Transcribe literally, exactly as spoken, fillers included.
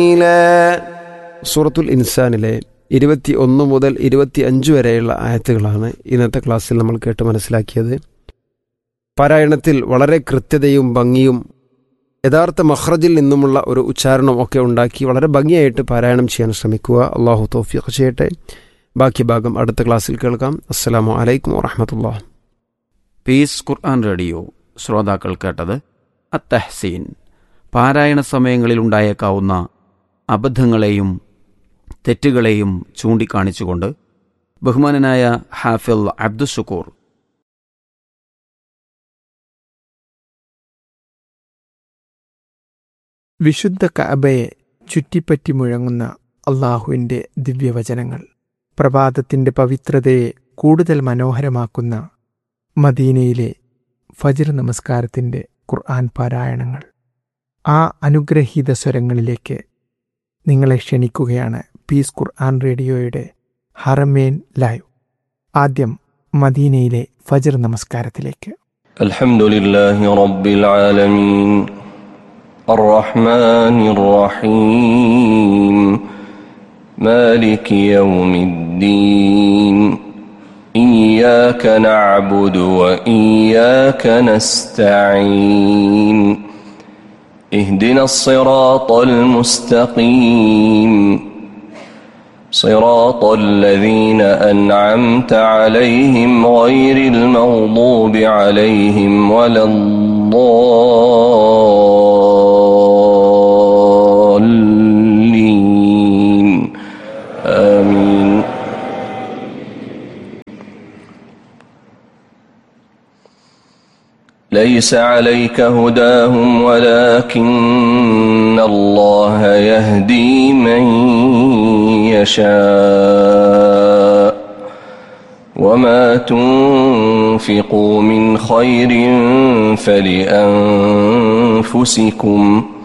സൂറത്തുൽ ഇൻസാനിലെ ഇരുപത്തി ഒന്ന് മുതൽ ഇരുപത്തി അഞ്ച് വരെയുള്ള ആയത്തുകളാണ് ഇന്നത്തെ ക്ലാസ്സിൽ നമ്മൾ കേട്ട് മനസ്സിലാക്കിയത്. പാരായണത്തിൽ വളരെ കൃത്യതയും ഭംഗിയും യഥാർത്ഥ മഖ്റജിൽ നിന്നുമുള്ള ഒരു ഉച്ചാരണം ഒക്കെ ഉണ്ടാക്കി വളരെ ഭംഗിയായിട്ട് പാരായണം ചെയ്യാൻ ശ്രമിക്കുക. അള്ളാഹു തൗഫീഖ് ചെയ്യട്ടെ. ബാക്കി ഭാഗം അടുത്ത ക്ലാസ്സിൽ കേൾക്കാം. അസ്സലാമു അലൈക്കും വറഹ്മത്തുള്ളാഹി. പീസ് ഖുർആൻ റേഡിയോ ശ്രോതാക്കൾ കേട്ടത് അത്തഹ്സീൻ, പാരായണ സമയങ്ങളിൽ ഉണ്ടായേക്കാവുന്ന അബദ്ധങ്ങളെയും തെറ്റുകളെയും ചൂണ്ടിക്കാണിച്ചുകൊണ്ട് ബഹുമാനനായ ഹാഫിൽ അബ്ദുഷുക്കൂർ വിശുദ്ധ കഅബയെ ചുറ്റിപ്പറ്റി മുഴങ്ങുന്ന അള്ളാഹുവിൻ്റെ ദിവ്യവചനങ്ങൾ, പ്രഭാതത്തിൻ്റെ പവിത്രതയെ കൂടുതൽ മനോഹരമാക്കുന്ന മദീനയിലെ ഫജ്ർ നമസ്കാരത്തിൻ്റെ ഖുർആൻ പാരായണങ്ങൾ, ആ അനുഗ്രഹീത സ്വരങ്ങളിലേക്ക് നിങ്ങളെ ക്ഷണിക്കുകയാണ് പീസ് ഖുർആൻ റേഡിയോയുടെ ഹറമേൻ ലൈവ്. ആദ്യം മദീനയിലെ ഫജ്ർ നമസ്കാരത്തിലേക്ക്. അൽഹംദുലില്ലാഹി റബ്ബിൽ ആലമീൻ അർറഹ്മാനിർ റഹീം മാലികി യൗമിദ്ദീൻ ഇയ്യാക നഅ്ബുദു വ ഇയ്യാക നസ്തഈൻ اهدنا الصراط المستقيم صراط الذين أنعمت عليهم غير المغضوب عليهم ولا الضالين آمين. ليس عليك هداهم ولكن الله يهدي من يشاء وما تنفقوا من خير فلأنفسكم